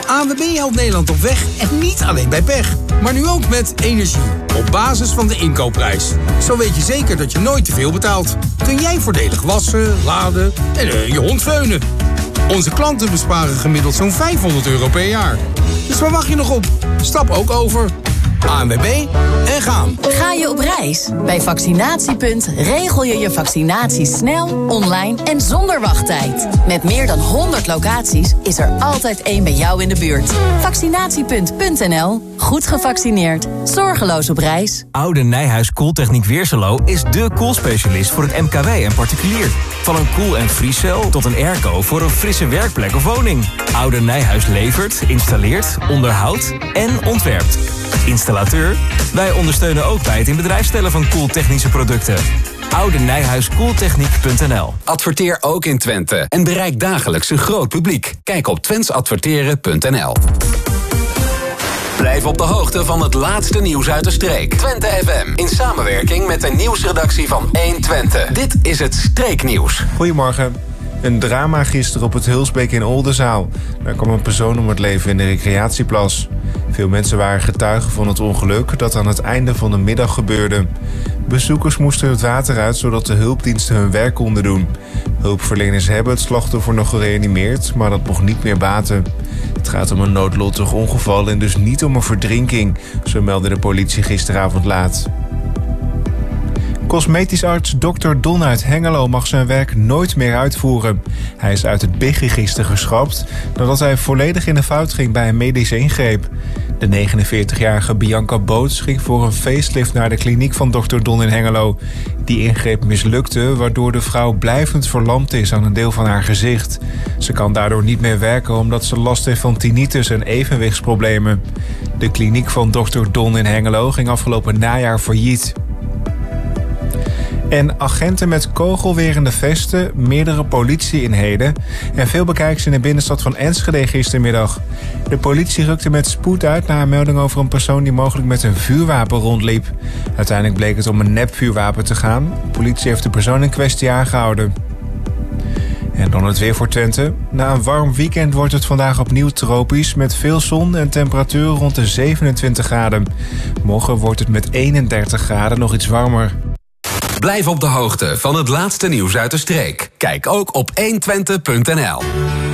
ANWB helpt Nederland op weg en niet alleen bij pech. Maar nu ook met energie. Op basis van de inkoopprijs. Zo weet je zeker dat je nooit te veel betaalt. Kun jij voordelig wassen, laden en je hond veunen. Onze klanten besparen gemiddeld zo'n €500 per jaar. Dus waar wacht je nog op? Stap ook over. ANWB en gaan. Ga je op reis? Bij Vaccinatiepunt regel je je vaccinatie snel, online en zonder wachttijd. Met meer dan 100 locaties is er altijd één bij jou in de buurt. Vaccinatiepunt.nl. Goed gevaccineerd. Zorgeloos op reis. Oude Nijhuis Koeltechniek Weerselo is dé koelspecialist voor het MKW en particulier. Van een koel- en vriescel tot een airco voor een frisse werkplek of woning. Oude Nijhuis levert, installeert, onderhoudt en ontwerpt. Installateur? Wij ondersteunen ook bij het in bedrijf stellen van koeltechnische producten. Oude Nijhuis Koeltechniek.nl. Adverteer ook in Twente en bereik dagelijks een groot publiek. Kijk op twentesadverteren.nl. Blijf op de hoogte van het laatste nieuws uit de streek. Twente FM, in samenwerking met de nieuwsredactie van 120. Dit is het Streeknieuws. Goedemorgen. Een drama gisteren op het Hulsbeek in Oldenzaal. Daar kwam een persoon om het leven in de recreatieplas. Veel mensen waren getuigen van het ongeluk dat aan het einde van de middag gebeurde. Bezoekers moesten het water uit zodat de hulpdiensten hun werk konden doen. Hulpverleners hebben het slachtoffer nog gereanimeerd, maar dat mocht niet meer baten. Het gaat om een noodlottig ongeval en dus niet om een verdrinking, zo meldde de politie gisteravond laat. Cosmetisch arts Dr. Don uit Hengelo mag zijn werk nooit meer uitvoeren. Hij is uit het BIG-register geschrapt nadat hij volledig in de fout ging bij een medische ingreep. De 49-jarige Bianca Boots ging voor een facelift naar de kliniek van Dr. Don in Hengelo. Die ingreep mislukte, waardoor de vrouw blijvend verlamd is aan een deel van haar gezicht. Ze kan daardoor niet meer werken omdat ze last heeft van tinnitus en evenwichtsproblemen. De kliniek van Dr. Don in Hengelo ging afgelopen najaar failliet. En agenten met kogelwerende vesten, meerdere politie-eenheden en veel bekijks in de binnenstad van Enschede gistermiddag. De politie rukte met spoed uit na een melding over een persoon die mogelijk met een vuurwapen rondliep. Uiteindelijk bleek het om een nepvuurwapen te gaan. De politie heeft de persoon in kwestie aangehouden. En dan het weer voor Twente. Na een warm weekend wordt het vandaag opnieuw tropisch met veel zon en temperatuur rond de 27 graden. Morgen wordt het met 31 graden nog iets warmer. Blijf op de hoogte van het laatste nieuws uit de streek. Kijk ook op 120.nl.